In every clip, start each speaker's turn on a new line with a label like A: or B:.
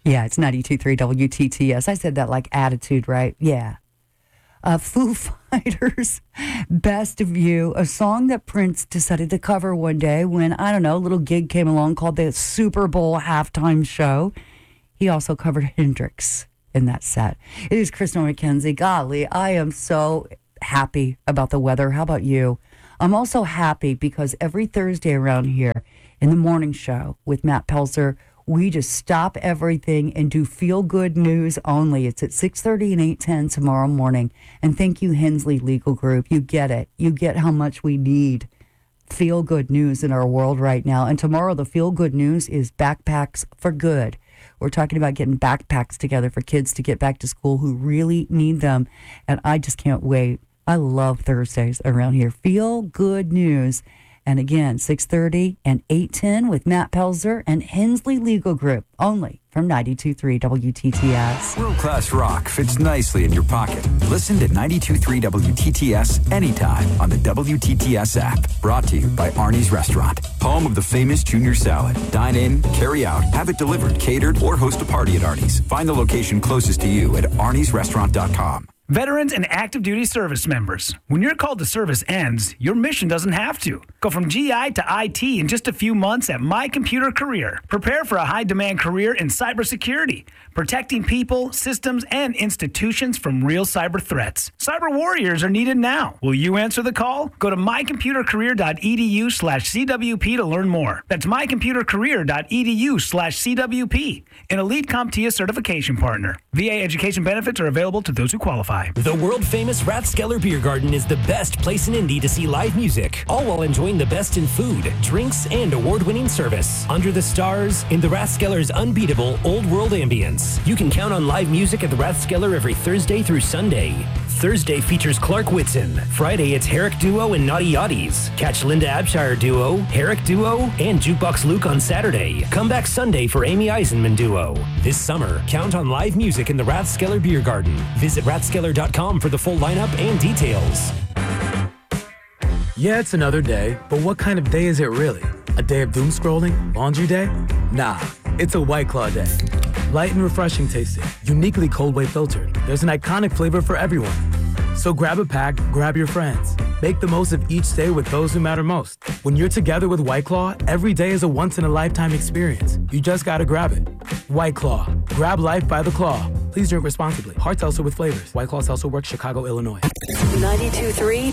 A: Yeah, it's 92.3 WTTS. I said that like attitude, right? Yeah. Foo Fighters, Best of You, a song that Prince decided to cover one day when, I don't know, a little gig came along called the Super Bowl halftime show. He also covered Hendrix in that set. It is Crystal McKenzie. Golly, I am so happy about the weather. How about you? I'm also happy because every Thursday around here in the morning show with Matt Pelzer, we just stop everything and do feel-good news only. It's at 6:30 and 8:10 tomorrow morning. And thank you, Hensley Legal Group. You get it. You get how much we need feel-good news in our world right now. And tomorrow, the feel-good news is Backpacks for Good. We're talking about getting backpacks together for kids to get back to school who really need them. And I just can't wait. I love Thursdays around here. Feel-good news. And again, 6:30 and 8:10 with Matt Pelzer and Hensley Legal Group, only from 92.3 WTTS.
B: World-class rock fits nicely in your pocket. Listen to 92.3 WTTS anytime on the WTTS app. Brought to you by Arnie's Restaurant, home of the famous Junior Salad. Dine in, carry out, have it delivered, catered, or host a party at Arnie's. Find the location closest to you at arniesrestaurant.com.
C: Veterans and active duty service members, when your call to service ends, your mission doesn't have to. Go from GI to IT in just a few months at My Computer Career. Prepare for a high-demand career in cybersecurity, protecting people, systems, and institutions from real cyber threats. Cyber warriors are needed now. Will you answer the call? Go to mycomputercareer.edu/CWP to learn more. That's mycomputercareer.edu/CWP, an Elite CompTIA certification partner. VA education benefits are available to those who qualify.
D: The world-famous Rathskeller Beer Garden is the best place in Indy to see live music, all while enjoying the best in food, drinks, and award-winning service. Under the stars, in the Rathskeller's unbeatable Old World ambience. You can count on live music at the Rathskeller every Thursday through Sunday. Thursday features Clark Whitson. Friday, it's Herrick Duo and Naughty Yachties. Catch Linda Abshire Duo, Herrick Duo, and Jukebox Luke on Saturday. Come back Sunday for Amy Eisenman Duo. This summer, count on live music in the Rathskeller Beer Garden. Visit rathskeller.com for the full lineup and details.
E: Yeah, it's another day, but what kind of day is it really? A day of doom scrolling? Laundry day? Nah, it's a White Claw day. Light and refreshing tasting, uniquely cold way filtered. There's an iconic flavor for everyone. So grab a pack, grab your friends. Make the most of each day with those who matter most. When you're together with White Claw, every day is a once-in-a-lifetime experience. You just gotta grab it. White Claw. Grab life by the claw. Please drink responsibly. Hard seltzer with flavors. White Claw Seltzer Works, Chicago, Illinois.
F: 92.3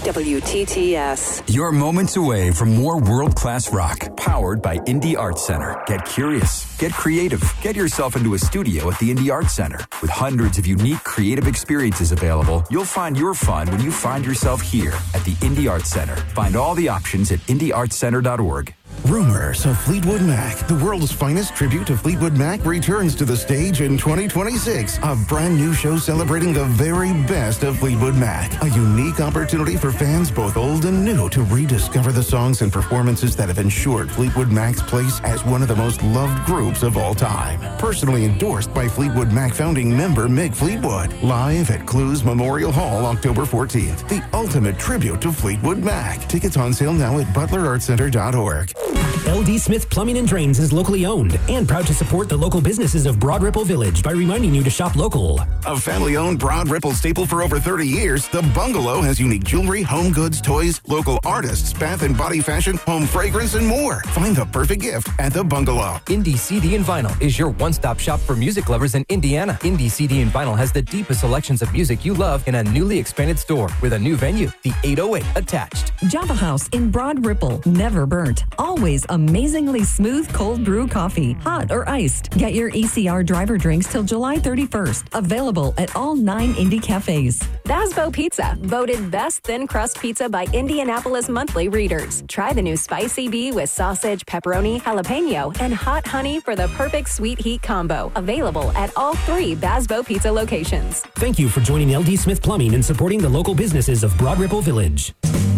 F: WTTS.
B: You're moments away from more world-class rock, powered by Indie Arts Center. Get curious, get creative, get yourself into a studio at the Indie Arts Center. With hundreds of unique creative experiences available, you'll find your fun when you find yourself here at the Indie Arts Center. Find all the options at indieartscenter.org.
G: Rumors of Fleetwood Mac, the world's finest tribute to Fleetwood Mac, returns to the stage in 2026. A brand new show celebrating the very best of Fleetwood Mac. A unique opportunity for fans both old and new to rediscover the songs and performances that have ensured Fleetwood Mac's place as one of the most loved groups of all time. Personally endorsed by Fleetwood Mac founding member Mick Fleetwood. Live at Clues Memorial Hall, October 14th. The ultimate tribute to Fleetwood Mac. Tickets on sale now at butlerartscenter.org.
D: LD Smith Plumbing and Drains is locally owned and proud to support the local businesses of Broad Ripple Village by reminding you to shop local.
G: A family-owned Broad Ripple staple for over 30 years, The Bungalow has unique jewelry, home goods, toys, local artists, bath and body fashion, home fragrance, and more. Find the perfect gift at The Bungalow.
H: Indie CD and Vinyl is your one-stop shop for music lovers in Indiana. Indie CD and Vinyl has the deepest selections of music you love in a newly expanded store with a new venue, the 808 attached.
I: Java House in Broad Ripple. Never burnt. Always amazingly smooth cold brew coffee, hot or iced. Get your ECR driver drinks till July 31st. Available at all 9 Indy cafes.
F: Basbo Pizza, voted best thin crust pizza by Indianapolis Monthly readers. Try the new Spicy Bee with sausage, pepperoni, jalapeno, and hot honey for the perfect sweet heat combo. Available at all 3 Basbo Pizza locations.
D: Thank you for joining LD Smith Plumbing and supporting the local businesses of Broad Ripple Village.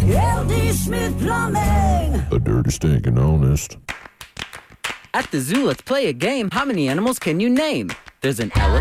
J: LD Smith Plumbing.
K: A dirty, stinking honest.
L: At the zoo, let's play a game. How many animals can you name? There's an elephant.